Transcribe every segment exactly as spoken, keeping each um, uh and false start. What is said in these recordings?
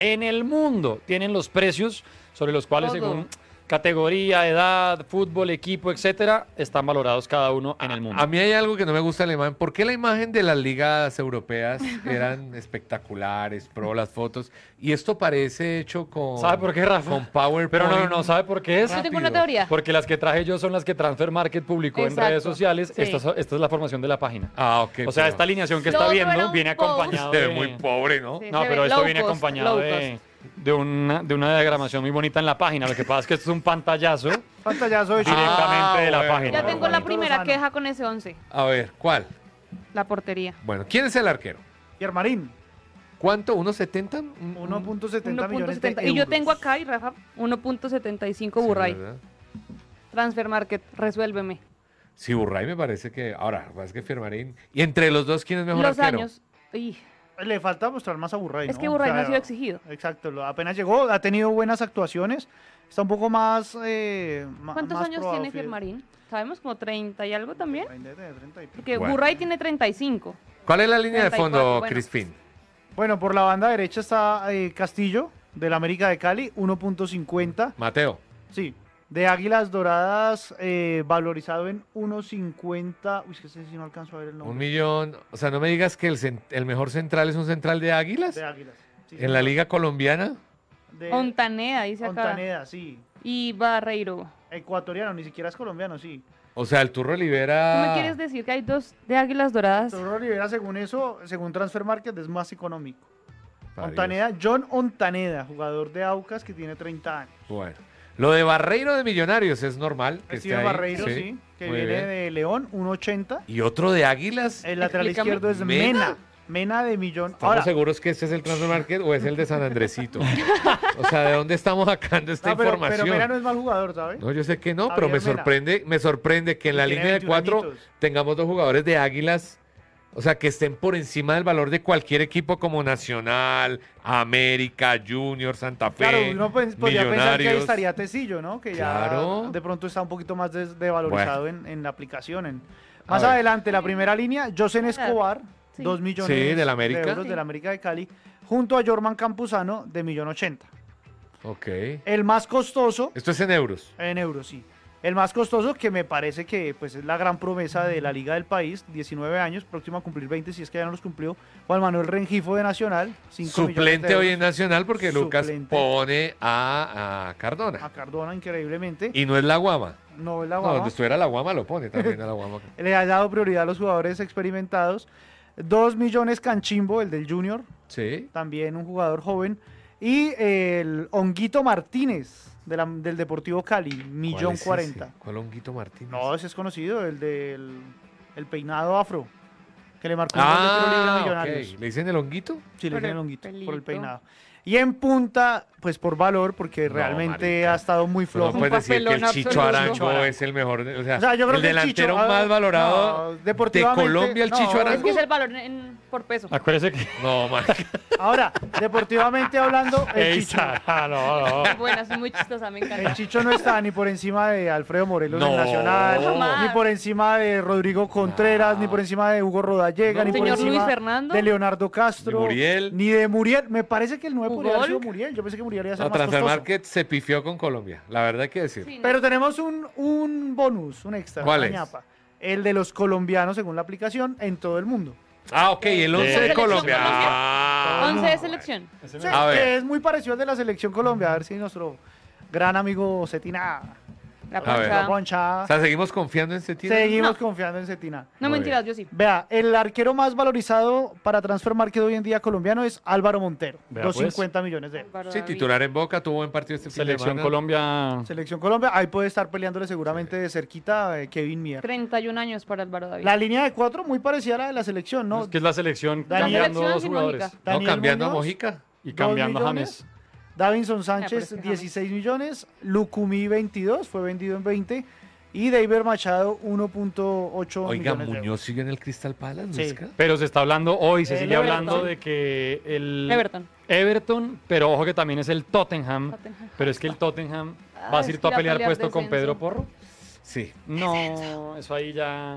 en el mundo tienen los precios sobre los cuales, Todo. según categoría, edad, fútbol, equipo, etcétera, están valorados cada uno en el mundo. A mí hay algo que no me gusta de la imagen. ¿Por qué la imagen de las ligas europeas eran espectaculares, pro las fotos? Y esto parece hecho con... ¿Sabe por qué, Rafa? Con PowerPoint. Pero no, no, no, ¿sabe por qué es? Yo tengo una rápido. teoría. Porque las que traje yo son las que Transfer Market publicó en Exacto, redes sociales. sí. Esta, es- esta es la formación de la página. Ah, ok. O sea, pero esta alineación que Lo está otro era viendo un viene post. acompañado se de... ve muy pobre, ¿no? Sí. No, Se pero ve esto low viene cost, acompañado low de, de, una, de una diagramación muy bonita en la página. Lo que pasa es que esto es un pantallazo Pantallazo de directamente Ah, de la bueno. página. Ya tengo la Bonito primera Lozano. queja con ese once, A ver, ¿cuál? la portería. Bueno, ¿quién es el arquero? Pierre Marín, ¿Cuánto? ¿uno setenta? Un- uno punto setenta millones de uno punto setenta. Y yo euros. tengo acá, y Rafa, uno punto setenta y cinco Sí, Burray. ¿verdad? Transfer Market, resuélveme. Sí, Burray me parece que... Ahora, es que Firmarín... Y entre los dos, ¿quién es mejor Los arquero? años. Uy, Le falta mostrar más a Burray, es ¿no? que Burray O sea, no ha sido exigido. Exacto, lo- apenas llegó, ha tenido buenas actuaciones, está un poco más... eh, ma- ¿Cuántos más años probado, tiene Fidel. Firmarín? Sabemos como treinta y algo también. treinta, treinta y pico. Porque Bueno. Burray tiene treinta y cinco. ¿Cuál es la línea de treinta y fondo, cuatro, bueno. Crispín? Bueno, por la banda derecha está eh, Castillo, del América de Cali, uno punto cincuenta. Mateo. Sí, de Águilas Doradas, eh, valorizado en uno cincuenta. Uy, es que ese sí no alcanzo a ver el nombre. Un millón... O sea, no me digas que el, cen- el mejor central es un central de Águilas. De Águilas. Sí, En la señor. liga colombiana. De Ontaneda, dice acá. Ontaneda, sí. Y Barreiro. Ecuatoriano, ni siquiera es colombiano, sí. O sea, el Turro ¿Tú Olivera... me quieres decir que hay dos de Águilas Doradas? Toro Rivera, según eso, según Transfer Market, es más económico. Varios. Ontaneda, John Ontaneda, jugador de Aucas que tiene treinta años. Bueno. Lo de Barreiro de Millonarios es normal. Que esté Steven ahí. Barreiro, sí, que muy viene bien. de León, uno ochenta. Y otro de Águilas. El lateral Explícame. izquierdo es ¿Mena? Mena. Mena de Millón. ¿Estamos Ahora, seguros que este es el Transfer Market o es el de San Andresito? O sea, ¿de dónde estamos sacando esta no, pero, información? pero Mena no es mal jugador, ¿sabes? No, yo sé que no, pero me Javier Mena. sorprende, me sorprende que en Y la tiene línea de veintiún cuatro añitos. tengamos dos jugadores de Águilas, o sea, que estén por encima del valor de cualquier equipo como Nacional, América, Junior, Santa Fe, Claro, uno pues, podría pensar que ahí Millonarios. estaría Tecillo, ¿no? Que ya Claro. de pronto está un poquito más des- desvalorizado en, en la aplicación. en- Más ver. adelante, la primera línea, Josen Escobar, Sí. dos millones Sí, del América. de euros Sí. del América de Cali, junto a Jorman Campuzano de millón ochenta. Ok. El más costoso, Esto es en euros. en euros, sí. El más costoso, que me parece que pues, es la gran promesa de la Liga del País, diecinueve años, próximo a cumplir veinte, si es que ya no los cumplió, Juan Manuel Rengifo de Nacional, cinco millones de Suplente hoy euros. en Nacional porque Lucas Suplente. pone a, a Cardona. A Cardona, increíblemente. Y no es la Guama. No es la No, guama. donde estuviera la Guama lo pone también a la Guama. Le ha dado prioridad a los jugadores experimentados. Dos millones Canchimbo, el del Junior, Sí. también un jugador joven. Y el Honguito Martínez, de la- del Deportivo Cali, ¿Cuál millón es cuarenta. ese? ¿Cuál Honguito Martínez? No, ese es conocido, el del el peinado afro, que le marcó un gol de tiro libre a Ah, Millonarios. ok. ¿Le dicen el Honguito? Sí, le Por dicen el el Honguito, por el pelito. peinado. Y en punta, pues por valor, porque No, realmente marica. ha estado muy No flojo. puedes decir que el papelón Chicho absoluto. Arango Chicho Arango. es el mejor. de- O sea, O sea, yo creo el que el delantero Chicho- más ah, valorado no, de deportivamente, Colombia, el no, Chicho es Arango. Es que es el valor en- por peso. Acuérdese que... No, marica. Ahora, deportivamente hablando, el Ey, Chicho, Sara, no, no. Buena, soy muy chistosa, me el encanta. Chicho no está ni por encima de Alfredo Morelos No. del Nacional, Jamás. ni por encima de Rodrigo Contreras, No. ni por encima de Hugo Rodallega, No. ni por Señor encima Luis Fernando. de Leonardo Castro, Ni Muriel. ni de Muriel. Me parece que el nueve podría haber sido Pujol. Muriel. Yo pensé que Muriel iba a ser No, más Transfer costoso. Market se pifió con Colombia. La verdad hay que decir. Sí, no. Pero tenemos un, un bonus, un extra. ¿Cuál una es? ñapa. El de los colombianos, según la aplicación, en todo el mundo. Ah, ok, el once de Selección Colombia. Colombia. Ah, once de selección. Sí, A ver. que es muy parecido al de la selección Colombia. A ver si nuestro gran amigo Cetina, La A ver. la poncha. poncha, O sea, seguimos confiando en Cetina. seguimos No. confiando en Cetina. No Muy mentiras, yo sí. Vea, el arquero más valorizado para Transfer Market hoy en día colombiano es Álvaro Montero, Vea, los pues. cincuenta millones de euros. Álvaro Sí, David. titular en Boca, tuvo buen partido este fin de Selección semana. Colombia. Selección Colombia, ahí puede estar peleándole seguramente de cerquita eh, Kevin Mier. treinta y un años para Álvaro David. La línea de cuatro muy parecida a la de la selección, ¿no? Es que es la selección Daniel- cambiando La dos selección jugadores. sin No, Daniel cambiando Muñoz, a Mojica. Y dos cambiando a millones. James. Davinson pero Sánchez, es que James- dieciséis millones. Lucumí, veintidós, fue vendido en veinte. Y David Machado, uno punto ocho Oiga, millones de euros. Muñoz sigue en el Crystal Palace, Sí. Luisca. Pero se está hablando hoy, se El sigue Everton. hablando de que el Everton. Everton, pero ojo que también es el Tottenham. Tottenham. Pero es que el Tottenham Ah, va a es ir que tú a ir a pelear pelear puesto con descenso. Pedro Porro. Sí. No, eso ahí ya.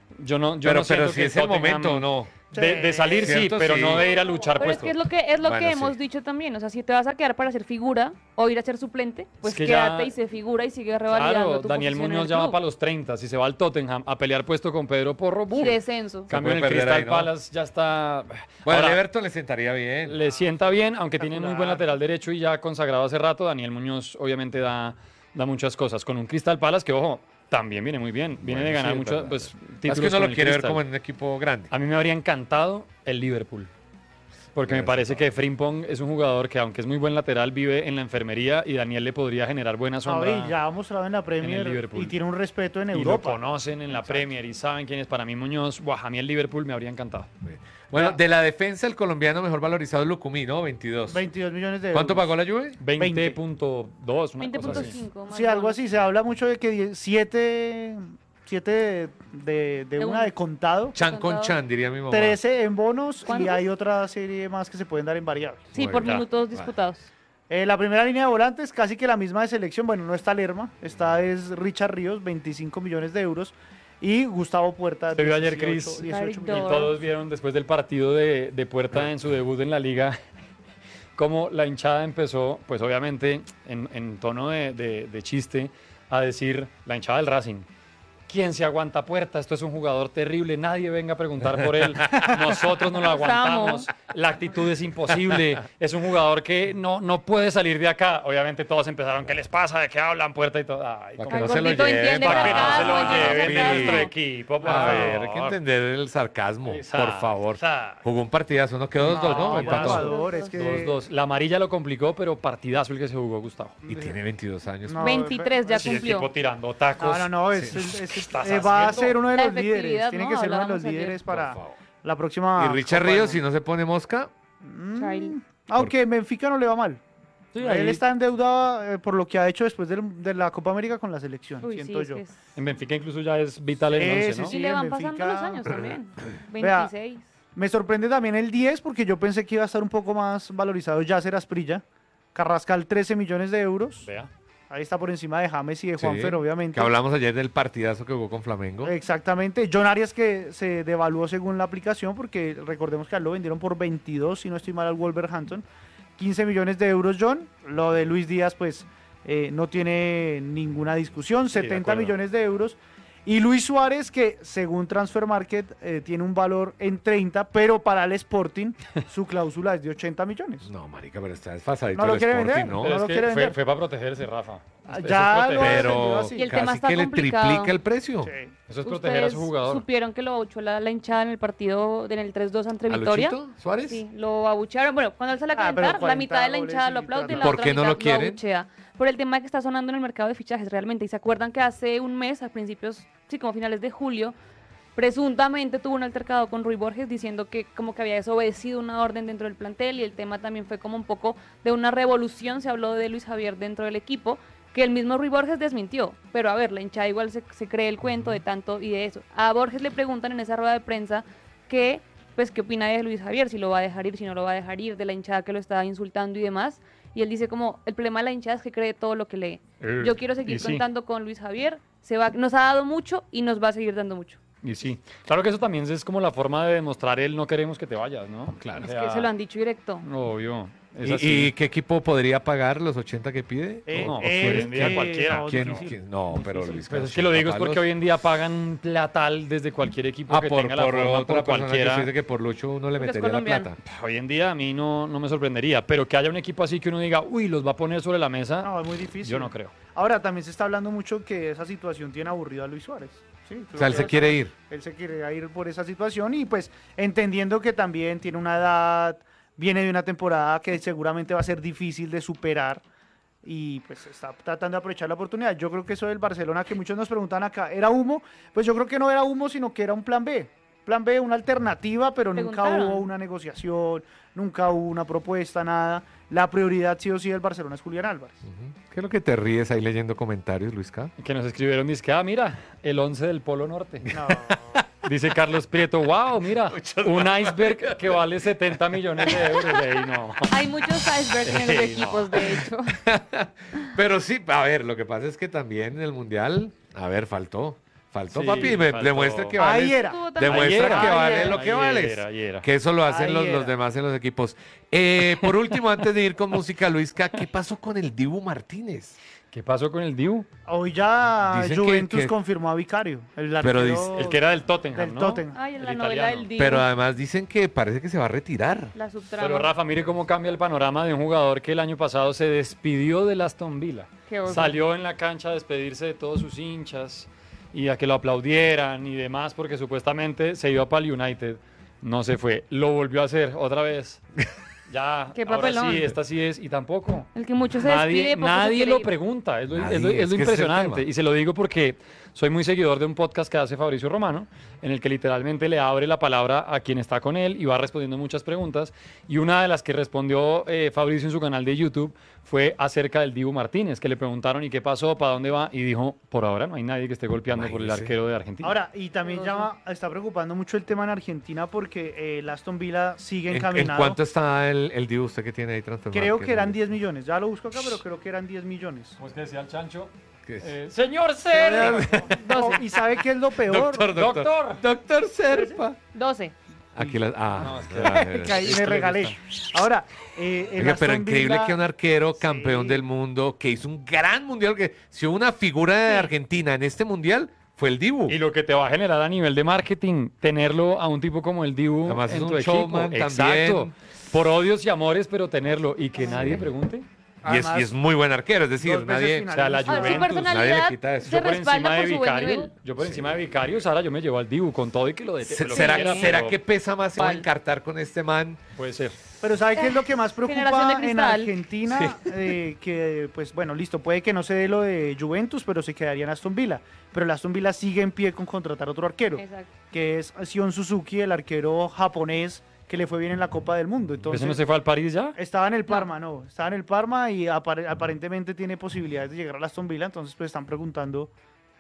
Yo no, yo Pero, no pero siento si que es el Tottenham- momento o no. De, de salir sí, Cierto, pero sí. no de ir a luchar Pero es puesto. que es lo que, es lo Bueno, que hemos sí. dicho también. O sea, si te vas a quedar para ser figura o ir a ser suplente, pues que ya- quédate y se figura y sigue revalidando Claro, tu Daniel posición en Muñoz el ya va club. para los treinta. Si se va al Tottenham a pelear puesto con Pedro Porro, Y ¡bum! descenso. Cambio en el puede perder Crystal ahí, ¿no? Palace ya está. Bueno, Ahora, el Everton le sentaría bien. le sienta bien, aunque tiene muy buen Espectacular. lateral derecho y ya consagrado hace rato. Daniel Muñoz obviamente da, da muchas cosas. Con un Crystal Palace que, ojo, también viene muy bien. Viene Bueno, de ganar sí, es muchos verdad. pues, Es títulos que uno con lo el quiere ver Crystal. como en un equipo grande. A mí me habría encantado el Liverpool. Porque me Pero parece eso que Frimpong es un jugador que, aunque es muy buen lateral, vive en la enfermería y Daniel le podría generar buena sombra. Javi, ya ha mostrado en la Premier Liverpool. y tiene un respeto en y lo Europa. conocen en la Premier y saben quién es. Para mí, Muñoz, buah, a mí el Liverpool me habría encantado. Bueno, de la defensa, el colombiano mejor valorizado es Lucumí, ¿no? veintidós. veintidós millones de euros. ¿Cuánto pagó la Juve? veinte punto dos, una veinte cosa punto así. cinco. más Sí, algo bonos. así. Se habla mucho de que siete de, de, de De una uno. de contado, Chan con Contado. chan, diría mi mamá. trece en bonos y ¿Cuántos? hay otra serie más que se pueden dar en variables. Sí, Bueno, por ya, minutos vale. disputados. Eh, la primera línea de volantes, casi que la misma de selección. Bueno, no está Lerma, está es Richard Ríos, veinticinco millones de euros. Y Gustavo Puerta, Se vio ayer, dieciocho, Cris. dieciocho Eric Y millones. Dor. todos vieron después del partido de, de Puerta en su debut en la liga cómo la hinchada empezó, pues obviamente en, en tono de, de- de chiste, a decir la hinchada del Racing. ¿Quién se aguanta Puerta? Esto es un jugador terrible, nadie venga a preguntar por él. Nosotros no lo Los aguantamos. La actitud es imposible. Es un jugador que no, no puede salir de acá. Obviamente todos empezaron, ¿qué les pasa? ¿De qué hablan Puerta y todo? Ay, Para cómo- que Ay, no se lo gordito, lleven. entiende para que no se sarcasmo, lo entiende lleven de sarcasmo. nuestro equipo, por A ver, hay que favor. entender el sarcasmo, Exacto, por favor. exacto. Jugó un partidazo, ¿no? Quedó dos dos, ¿no? No, Empató. Ecuador, es que... Dos, dos. La amarilla lo complicó, pero partidazo el que se jugó, Gustavo. Y tiene veintidós años. No, veintitrés ya Sí, el cumplió. tipo tirando tacos. No, no, no, es, Sí. es- es- ¿Estás eh, va a haciendo? ser uno de La los líderes. efectividad, Tiene ¿no? que ser uno de los Hablábamos ayer. líderes Por para favor. la próxima. Y Richard Copa Ríos, del si no se pone mosca, Mm, Child. Aunque en Benfica no le va mal. Sí, Él ahí- está endeudado eh, por lo que ha hecho después del- de la Copa América con la selección, Uy, sí, siento es yo. que es- En Benfica incluso ya es vital en Sí, el once, sí, ¿no? sí. Y le en van pasando Benfica- los años también. Vea, veintiséis. Me sorprende también el diez porque yo pensé que iba a estar un poco más valorizado Yasser Asprilla. Carrascal trece millones de euros. Vea. Ahí está por encima de James y de sí, Juanfer, obviamente. que hablamos ayer del partidazo que jugó con Flamengo. Exactamente. John Arias que se devaluó según la aplicación porque recordemos que a él lo vendieron por veintidós, si no estoy mal, al Wolverhampton. quince millones de euros, John. Lo de Luis Díaz, pues eh, no tiene ninguna discusión. Sí, de setenta acuerdo. millones de euros. Y Luis Suárez, que según Transfer Market eh, tiene un valor en treinta, pero para el Sporting su cláusula es de ochenta millones. No, marica, pero está desfasadito No lo el quiere Sporting, vender, ¿no? Pero no es lo que quiere fue, vender. fue para protegerse, Rafa. Ah, Eso ya es lo proteger. vendió Pero así. Y el tema casi está que le complicado. triplica el precio. Sí. Eso es proteger a su ¿Ustedes jugador. supieron que lo abuchó la, la hinchada en el partido, en el tres dos ante ¿A Victoria? Luchito Suárez? Sí, lo abuchearon. Bueno, cuando él sale a Ah, pero calentar, la mitad de la cuarenta hinchada goles lo y aplaude y la ¿Por otra qué no mitad lo quieren? abuchea. Por el tema que está sonando en el mercado de fichajes realmente. Y se acuerdan que hace un mes, a principios, sí, como finales de julio, presuntamente tuvo un altercado con Rui Borges diciendo que como que había desobedecido una orden dentro del plantel y el tema también fue como un poco de una revolución. Se habló de Luis Javier dentro del equipo, que el mismo Rui Borges desmintió. Pero a ver, la hinchada igual se, se cree el cuento de tanto y de eso. A Borges le preguntan en esa rueda de prensa que, pues, qué opina de Luis Javier, si lo va a dejar ir, si no lo va a dejar ir, de la hinchada que lo estaba insultando y demás. Y él dice como, el problema de la hinchada es que cree todo lo que lee. Eh, Yo quiero y seguir sí. contando con Luis Javier, se va, nos ha dado mucho y nos va a seguir dando mucho. Y sí. Claro que eso también es como la forma de demostrar el no queremos que te vayas, ¿no? Claro. Es que se lo han dicho directo. Obvio. Es ¿Y, así. y qué equipo podría pagar los ochenta que pide? Eh, No, eh, hoy en día eh, cualquiera. no, ¿Quién, difícil. quién? No, pero Luis Pues es Carlos, que lo digo es palos. porque hoy en día pagan un platal desde cualquier equipo Ah, que por, tenga la por forma, otra por persona que cualquiera. usted dice que por Lucho uno le Porque es metería la colombiano. plata. Hoy en día a mí no, no me sorprendería, pero que haya un equipo así que uno diga, uy, los va a poner sobre la mesa, No, es muy difícil. yo no creo. Ahora, también se está hablando mucho que esa situación tiene aburrido a Luis Suárez. Sí, O sea, él creo se que quiere ir. Él se quiere ir por esa situación y pues entendiendo que también tiene una edad, viene de una temporada que seguramente va a ser difícil de superar y pues está tratando de aprovechar la oportunidad. Yo creo que eso del Barcelona que muchos nos preguntan acá, ¿era humo? Pues yo creo que no era humo, sino que era un plan B. Plan B, una alternativa, pero nunca Preguntaron. hubo una negociación, nunca hubo una propuesta, nada. La prioridad sí o sí del Barcelona es Julián Álvarez. Ujú. ¿Qué es lo que te ríes ahí leyendo comentarios, Luis K? Que nos escribieron, dice que, ah, mira, el once del Polo Norte. No. Dice Carlos Prieto, wow, mira, un iceberg que vale setenta millones de euros. Ey, no. Hay muchos icebergs en los Ey, no. equipos, de hecho. Pero sí, a ver, lo que pasa es que también en el Mundial, a ver, faltó. Faltó, Sí, papi, me faltó. demuestra que Ahí vales. era. Estuvo tan- Demuestra Ahí que era, vales ahí lo era, que ahí vales. era, ahí era. Que eso lo hacen Ahí los, los era. demás en los equipos. Eh, por último, antes de ir con música, Luisca, ¿qué pasó con el Dibu Martínez? ¿Qué pasó con el Dibu? Hoy ya Dicen que- Juventus que- confirmó a Vicario. El Pero arquero dice- El que era del Tottenham, del ¿no? Tottenham. Ay, en El la novela italiano. del Dibu. Pero además dicen que parece que se va a retirar. La subtrama. Pero Rafa, mire cómo cambia el panorama de un jugador que el año pasado se despidió del Aston Villa. Qué oso. Salió en la cancha a despedirse de todos sus hinchas y a que lo aplaudieran y demás porque supuestamente se iba para el United. No se fue. Lo volvió a hacer otra vez. Ya, Qué ahora papelón. sí, esta sí es. Y tampoco. El que mucho se despide, Nadie, poco se nadie quiere lo ir. pregunta, es lo, Nadie, es lo- es lo es que ese es el impresionante. tema. Y se lo digo porque soy muy seguidor de un podcast que hace Fabricio Romano, en el que literalmente le abre la palabra a quien está con él y va respondiendo muchas preguntas. Y una de las que respondió eh, Fabricio en su canal de YouTube fue acerca del Dibu Martínez, que le preguntaron ¿y qué pasó? ¿Para dónde va? Y dijo, por ahora no hay nadie que esté golpeando por el Imagínese. arquero de Argentina. Ahora, y también Qué llama, está preocupando mucho el tema en Argentina porque eh, el Aston Villa sigue ¿En, en encaminado. cuánto está el, el Dibu usted que tiene ahí transformado? Creo que eran diez millones. Ya lo busco acá, pero creo que eran diez millones. ¿Cómo es que decía el chancho? ¿Qué es? Eh, Señor Serpa. No, ¿y sabe qué es lo peor? Doctor, doctor. Doctor. Doctor Serpa. doce. Aquí la. Ah, No, es que- ya, Que ahí Es me que le regalé. Ahora, eh, el Oiga, pero Aston increíble Villa- que un arquero campeón Sí. del mundo, que hizo un gran mundial, que si hubo una figura de Sí. Argentina en este mundial, fue el Dibu. Y lo que te va a generar a nivel de marketing, tenerlo a un tipo como el Dibu Además, es en un tu equipo. showman Exacto. también. Por odios y amores, pero tenerlo y que nadie pregunte. Y es, y es muy buen arquero, es decir, dos veces nadie. O sea, la finalista. Ah, su Juventus, nadie personalidad le quita eso. se Yo por respalda encima de por su buen Vicario, nivel. yo por encima de Vicario, Sara, yo me llevo al Dibu con todo y que lo Se- detesto. lo ¿Será, quiera, ¿será pero que pesa más se va a Mal. encartar con este man? puede ser? Pero ¿sabe qué es lo que más Generación preocupa de en cristal. Argentina? Eh, que, pues bueno, listo, puede que no se dé lo de Juventus, pero se quedaría en Aston Villa. Pero el Aston Villa sigue en pie con contratar otro arquero, Exacto. que es Sion Suzuki, el arquero japonés que le fue bien en la Copa del Mundo. Entonces, ¿Ese no se fue al París ya? estaba en el Parma, no. Estaba en el Parma y apare- aparentemente tiene posibilidades de llegar al Aston Villa, entonces pues están preguntando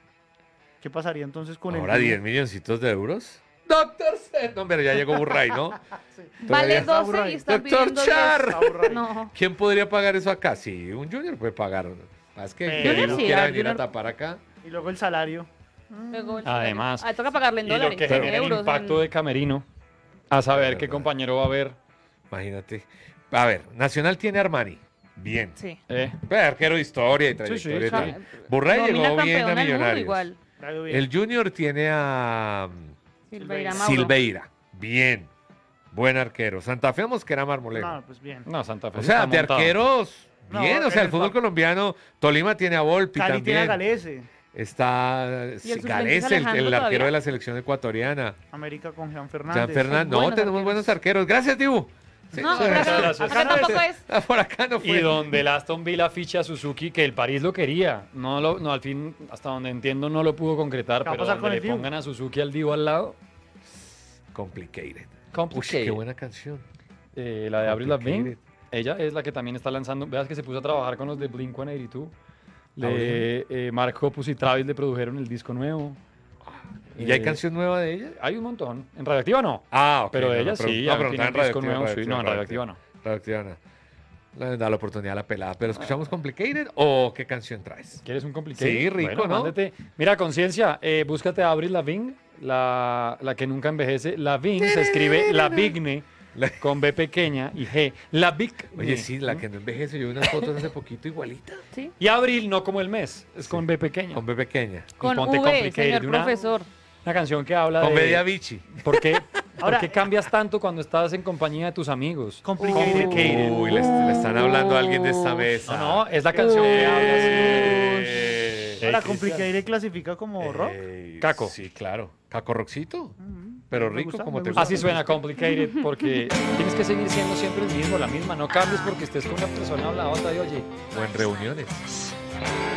qué pasaría entonces con Ahora el... diez milloncitos de euros. Doctor Serpa. No, pero ya llegó Burray, ¿no? Vale está doce aburrido. y están Doctor pidiendo Char. diez. Está aburrido. No. ¿Quién podría pagar eso acá? Sí, un Junior puede pagar. Es que Pero- que Junior Dibu sí, quiera a venir a Junior- tapar acá. Y luego el salario. Luego el Además. salario. Ah, toca pagarle en Y lo dólares, que en genera el euros. impacto en- de Camerino, a saber Es qué verdad. compañero va a haber. Imagínate. A ver, Nacional tiene Armani. Bien. Sí. Eh, Pues, arquero de historia y trayectoria sí, y tal. sí. Burray Domina llegó bien a campeón del mundo Millonarios. igual. Le ha ido bien. El Junior tiene a Silveira Mauro. Silveira. Bien. Buen arquero. Santa Fe o Mosquera Marmolejo. No, pues bien. no, Santa Fe O sí sea, está de montado. arqueros, No, bien. O en sea, el el fútbol pa- colombiano, Tolima tiene a Volpi Cali tiene a también. Galese. Está suplente es Galese, el, Alejandro el arquero todavía. de la selección ecuatoriana. América con Jean Fernández. Jean Fernández. No, buenos tenemos arqueros. buenos arqueros. Gracias, Dibu. Sí. No, Sí, por muchas acá, gracias. acá tampoco es. Ah, por acá no fue. Y donde el Aston Villa ficha a Suzuki, que el París lo quería. No, lo, no al fin, hasta donde entiendo, no lo pudo concretar. ¿Qué va a Pero pasar donde con le el Dibu? pongan a Suzuki al Dibu al lado. Complicated. Uy, Complicated. qué buena canción. Eh, la de Avril Lavigne. Complicated. Ella es la que también está lanzando. Veas que se puso a trabajar con los de Blink ciento ochenta y dos. Le, Avril. eh, Mark Hoppus y Travis le produjeron el disco nuevo. ¿Y ya hay Eh, canción nueva de ella? Hay un montón. En Radioactiva no. Ah, ok. Pero no, de no, ella pero- sí. no, ya pero tiene está en disco Radioactiva, nuevo. Sí, no, en Radioactiva, Radioactiva no. Radioactiva no. Le da la oportunidad a la pelada. ¿Pero escuchamos Complicated o qué canción traes? ¿Quieres un complicado? Sí, rico, ¿no? Mándate. Mira, conciencia, eh, búscate a Avril Lavigne, la, la que nunca envejece. Lavigne se escribe Lavigne La- con B pequeña y G. Lavigne. Oye, sí, la que no envejece. Yo vi unas fotos hace poquito igualita. Sí. Y Abril no como el mes, es con B pequeña. Con B pequeña. Con ponte V, Complicated, señor una- profesor. Una canción que habla Con de... B de Avicii. ¿Por qué, por Ahora- qué cambias tanto cuando estás en compañía de tus amigos? Complicated. Complicated. Uy, le, le están hablando a alguien de esta mesa. No, no, es la canción que habla así. Eh, Ahora Ey, Complicated clasifica como rock. eh, Caco. Sí, claro. Caco Roxito. Mm, Pero me rico gusta, como me te gusta. gusta. Así suena Complicated porque tienes que seguir siendo siempre el mismo, la misma. No cambies porque estés con una persona habladota y oye. O en reuniones.